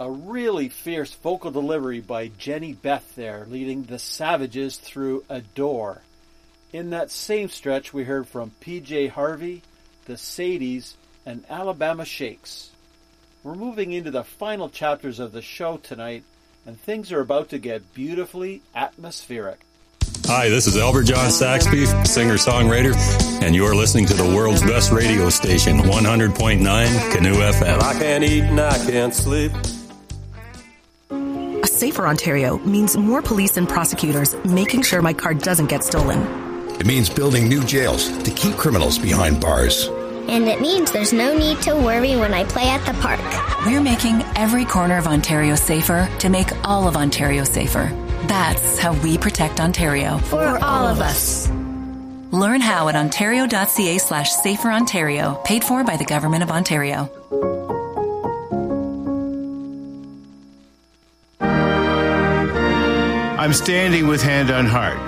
A really fierce vocal delivery by Jenny Beth there, leading the Savages through Adore. In that same stretch, we heard from PJ Harvey, the Sadies, and Alabama Shakes. We're moving into the final chapters of the show tonight, and things are about to get beautifully atmospheric. Hi, this is Albert John Saxby, singer-songwriter, and you're listening to the world's best radio station, 100.9 Canoe FM. I can't eat and I can't sleep. A safer Ontario means more police and prosecutors making sure my car doesn't get stolen. It means building new jails to keep criminals behind bars. And it means there's no need to worry when I play at the park. We're making every corner of Ontario safer to make all of Ontario safer. That's how we protect Ontario. For all of us. Learn how at ontario.ca/saferontario, paid for by the Government of Ontario. I'm standing with hand on heart.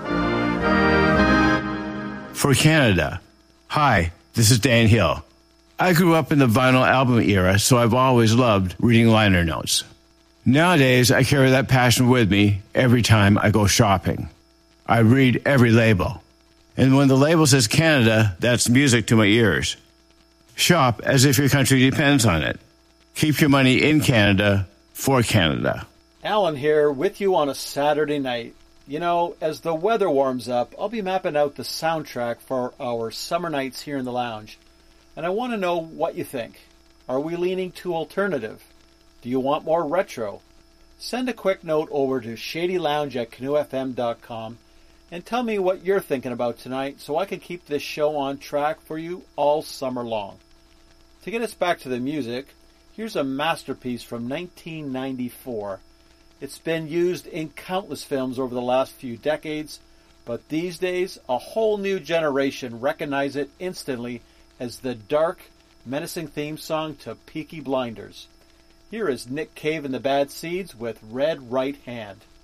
For Canada. Hi, this is Dan Hill. I grew up in the vinyl album era, so I've always loved reading liner notes. Nowadays, I carry that passion with me every time I go shopping. I read every label. And when the label says Canada, that's music to my ears. Shop as if your country depends on it. Keep your money in Canada for Canada. Alan here with you on a Saturday night. You know, as the weather warms up, I'll be mapping out the soundtrack for our summer nights here in the lounge. And I want to know what you think. Are we leaning too alternative? Do you want more retro? Send a quick note over to shadylounge@canoefm.com and tell me what you're thinking about tonight so I can keep this show on track for you all summer long. To get us back to the music, here's a masterpiece from 1994. It's been used in countless films over the last few decades, but these days a whole new generation recognize it instantly as the dark, menacing theme song to Peaky Blinders. Here is Nick Cave and the Bad Seeds with Red Right Hand.